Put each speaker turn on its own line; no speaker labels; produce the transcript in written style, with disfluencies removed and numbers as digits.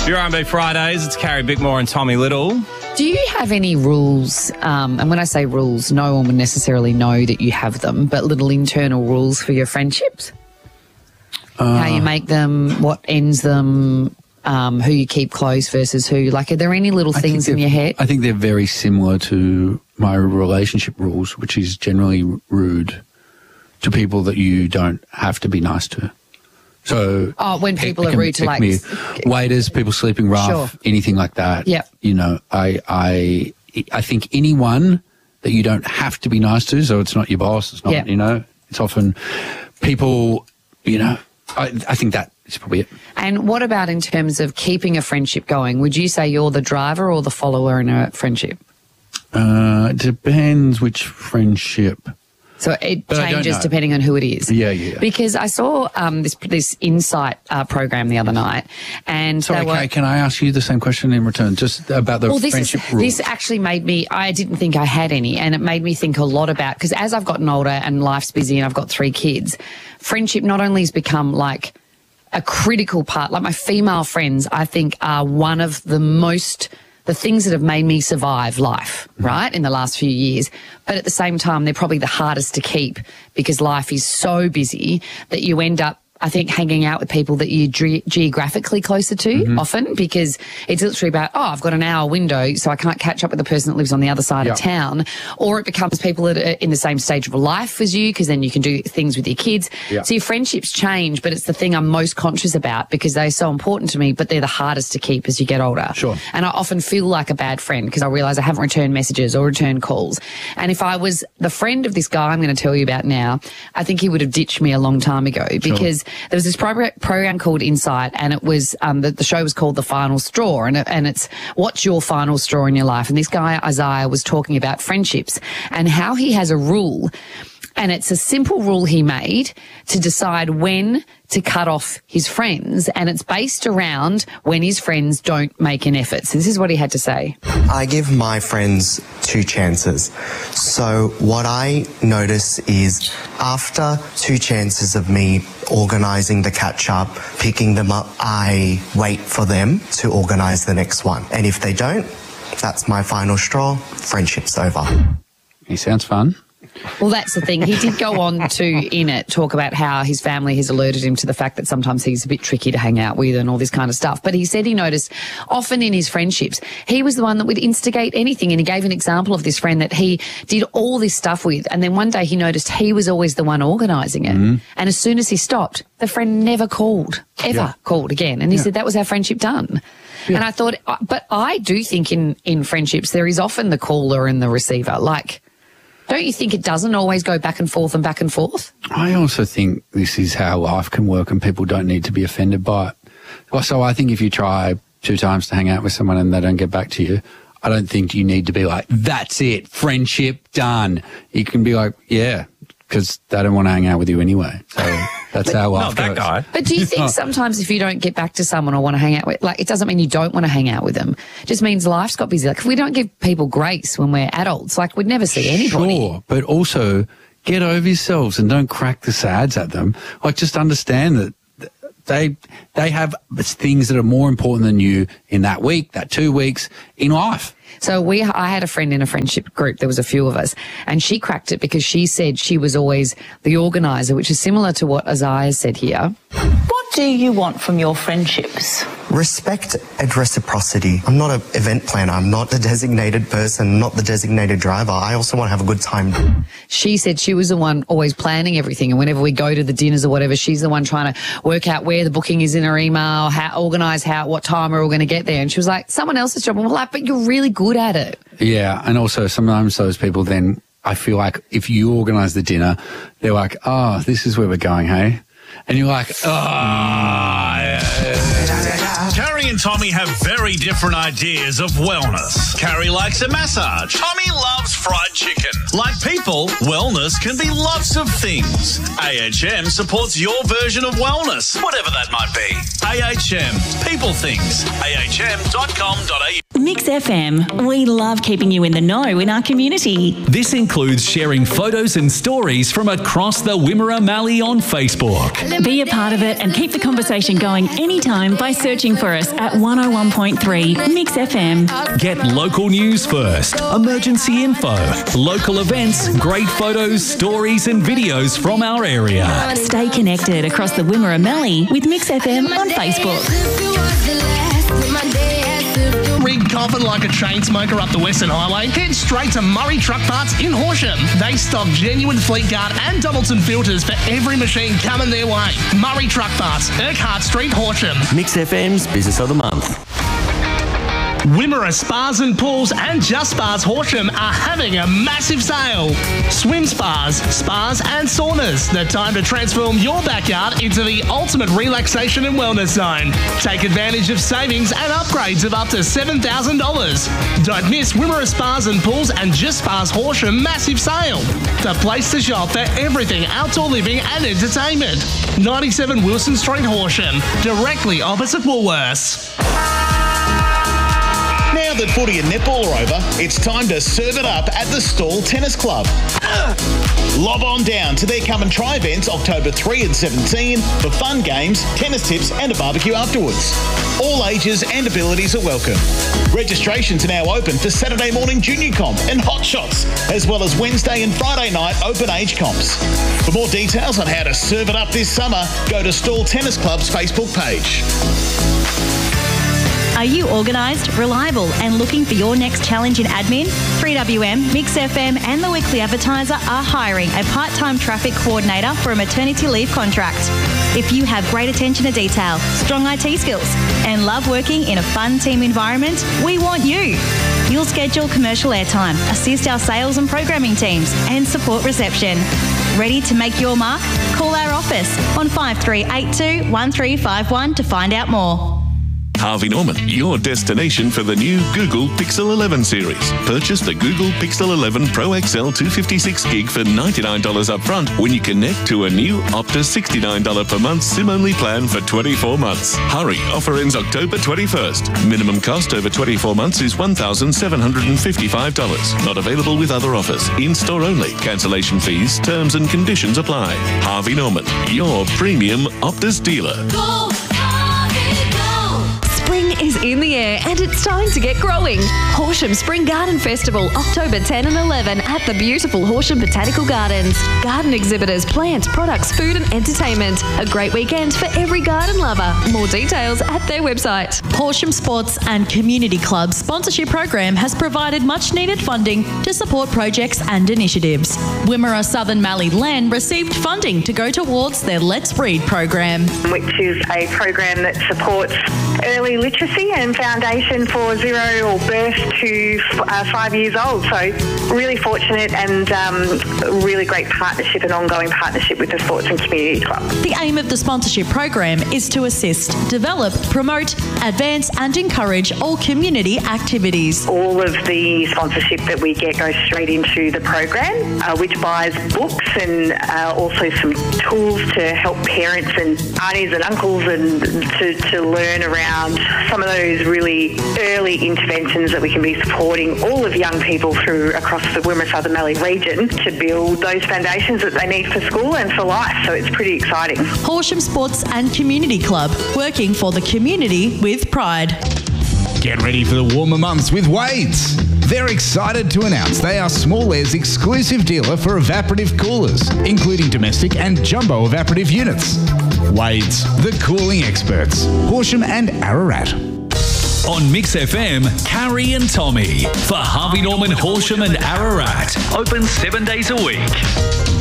Your R&B Fridays, it's Carrie Bickmore and Tommy Little.
Do you have any rules, and when I say rules, no one would necessarily know that you have them, but little internal rules for your friendships? How you make them, what ends them, who you keep close versus who? Like, are there any little things in your head?
I think they're very similar to my relationship rules, which is generally rude to people that you don't have to be nice to. So,
when people are rude to
waiters, people sleeping rough, anything like that.
Yep.
You know, I think anyone that you don't have to be nice to, so it's not your boss, it's not, you know, it's often people, you know, I think that is probably it.
And what about in terms of keeping a friendship going? Would you say you're the driver or the follower in a friendship?
It depends which friendship.
So it changes depending on who it is.
Yeah.
Because I saw this Insight program the other night, and
sorry, can I ask you the same question in return, just about the friendship rules?
This actually made me. I didn't think I had any, and it made me think a lot about, because as I've gotten older and life's busy and I've got 3 kids, friendship not only has become like a critical part. Like my female friends, I think, are one of the things that have made me survive life, right, in the last few years. But at the same time, they're probably the hardest to keep because life is so busy that you end up, I think, hanging out with people that you're geographically closer to often, because it's literally about, I've got an hour window, so I can't catch up with the person that lives on the other side of town. Or it becomes people that are in the same stage of life as you, because then you can do things with your kids. So your friendships change, but it's the thing I'm most conscious about because they're so important to me, but they're the hardest to keep as you get older. And I often feel like a bad friend because I realise I haven't returned messages or returned calls. And if I was the friend of this guy I'm going to tell you about now, I think he would have ditched me a long time ago because there was this program called Insight, and it was the show was called The Final Straw, and it's what's your final straw in your life? And this guy Isaiah was talking about friendships and how he has a rule, and it's a simple rule he made to decide when to cut off his friends, and it's based around when his friends don't make an effort. So this is what he had to say.
I give my friends 2 chances. So what I notice is after 2 chances of me organising the catch-up, picking them up, I wait for them to organise the next one. And if they don't, that's my final straw. Friendship's over.
He sounds fun.
Well, that's the thing. He did go on to, in it, talk about how his family has alerted him to the fact that sometimes he's a bit tricky to hang out with and all this kind of stuff. But he said he noticed often in his friendships, he was the one that would instigate anything. And he gave an example of this friend that he did all this stuff with. And then one day he noticed he was always the one organising it. And as soon as he stopped, the friend never called, called again. And he said that was our friendship done. And I thought, but I do think in friendships there is often the caller and the receiver. Like, don't you think it doesn't always go back and forth and back and forth?
I also think this is how life can work and people don't need to be offended by it. Well, so I think if you try 2 times to hang out with someone and they don't get back to you, I don't think you need to be like, that's it, friendship done. You can be like, yeah, because they don't want to hang out with you anyway. So that's how life goes.
Not that guy.
But do you think sometimes if you don't get back to someone or want to hang out with, like, it doesn't mean you don't want to hang out with them. It just means life's got busy. Like, if we don't give people grace when we're adults, like, we'd never see anybody.
Sure, but also get over yourselves and don't crack the sides at them. Like, just understand that they have things that are more important than you in that week, that 2 weeks in life.
So I had a friend in a friendship group, there was a few of us, and she cracked it because she said she was always the organiser, which is similar to what Isaiah said here.
What do you want from your friendships?
Respect and reciprocity. I'm not an event planner. I'm not the designated person, not the designated driver. I also want to have a good time.
She said she was the one always planning everything, and whenever we go to the dinners or whatever, she's the one trying to work out where the booking is in her email, organise what time we're all going to get there. And she was like, someone else's job. And we're like, but you're really good at it.
Yeah, and also sometimes those people then, I feel like if you organise the dinner, they're like, oh, this is where we're going, hey? And you're like,
Carrie and Tommy have very different ideas of wellness. Carrie likes a massage. Tommy loves fried chicken. Like people, wellness can be lots of things. AHM supports your version of wellness, whatever that might be. AHM, people things. AHM.com.au.
Mix FM. We love keeping you in the know in our community.
This includes sharing photos and stories from across the Wimmera Mallee on Facebook.
Be a part of it and keep the conversation going anytime by searching for us at 101.3 Mix FM.
Get local news first, emergency info, local events, great photos, stories and videos from our area.
Stay connected across the Wimmera Mallee with Mix FM on Facebook.
Rig coffin like a chain smoker up the Western Highway? Head straight to Murray Truck Parts in Horsham. They stock genuine Fleet Guard and Doubleton filters for every machine coming their way. Murray Truck Parts, Urquhart Street, Horsham.
Mix FM's Business of the Month.
Wimmera Spas and Pools and Just Spas Horsham are having a massive sale. Swim spas, spas and saunas. The time to transform your backyard into the ultimate relaxation and wellness zone. Take advantage of savings and upgrades of up to $7,000. Don't miss Wimmera Spas and Pools and Just Spas Horsham massive sale. The place to shop for everything outdoor living and entertainment. 97 Wilson Street, Horsham, directly opposite Woolworths.
Now that footy and netball are over, it's time to serve it up at the Stall Tennis Club. Lob on down to their Come and Try events October 3 and 17 for fun games, tennis tips and a barbecue afterwards. All ages and abilities are welcome. Registrations are now open for Saturday morning junior comp and hot shots, as well as Wednesday and Friday night open age comps. For more details on how to serve it up this summer, go to Stall Tennis Club's Facebook page.
Are you organised, reliable and looking for your next challenge in admin? 3WM, Mix FM and The Weekly Advertiser are hiring a part-time traffic coordinator for a maternity leave contract. If you have great attention to detail, strong IT skills and love working in a fun team environment, we want you. You'll schedule commercial airtime, assist our sales and programming teams and support reception. Ready to make your mark? Call our office on 5382 1351 to find out more.
Harvey Norman, your destination for the new Google Pixel 11 series. Purchase the Google Pixel 11 Pro XL 256GB for $99 up front when you connect to a new Optus $69 per month SIM-only plan for 24 months. Hurry, offer ends October 21st. Minimum cost over 24 months is $1,755. Not available with other offers. In-store only. Cancellation fees, terms and conditions apply. Harvey Norman, your premium Optus dealer.
Go! Spring is in the air and it's time to get growing. Horsham Spring Garden Festival, October 10 and 11 at the beautiful Horsham Botanical Gardens. Garden exhibitors, plants, products, food and entertainment. A great weekend for every garden lover. More details at their website.
Horsham Sports and Community Club sponsorship program has provided much needed funding to support projects and initiatives. Wimmera Southern Mallee Land received funding to go towards their Let's Read program,
which is a program that supports early literacy and foundation for 0 or birth to 5 years old. So really fortunate and a really great partnership and ongoing partnership with the Sports and Community Club.
The aim of the sponsorship program is to assist, develop, promote, advance and encourage all community activities.
All of the sponsorship that we get goes straight into the program, which buys books and also some tools to help parents and aunties and uncles and to learn around some of those really early interventions that we can be supporting all of young people through across the Wimmera Southern Mallee region to build those foundations that they need for school and for life. So it's pretty exciting.
Horsham Sports and Community Club, working for the community with pride.
Get ready for the warmer months with Wade's. They're excited to announce they are Small Air's exclusive dealer for evaporative coolers, including domestic and jumbo evaporative units. Wade's, the cooling experts. Horsham and Ararat.
On Mix FM, Carrie and Tommy for Harvey Norman, Horsham and Ararat. Open 7 days a week.